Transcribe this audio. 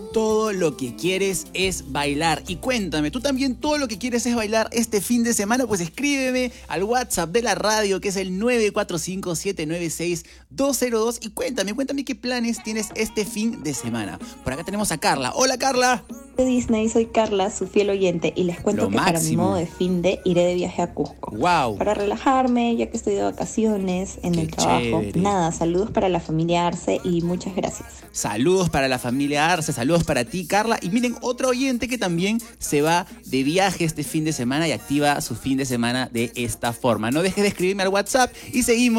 todo lo que quieres es bailar. Y cuéntame, ¿tú también todo lo que quieres es bailar este fin de semana? Pues escríbeme al WhatsApp de la radio, que es el 945-796-202, y cuéntame qué planes tienes este fin de semana. Por acá tenemos a Carla. Hola, Carla. De Disney, soy Carla, su fiel oyente, y les cuento Lo que para mi máximo. modo de fin de iré de viaje a Cusco. Wow. Para relajarme, ya que estoy de vacaciones en Qué el trabajo. chévere. Nada, saludos para la familia Arce y muchas gracias. Saludos para la familia Arce, saludos para ti, Carla. Y miren, otro oyente que también se va de viaje este fin de semana y activa su fin de semana de esta forma. No dejes de escribirme al WhatsApp y seguimos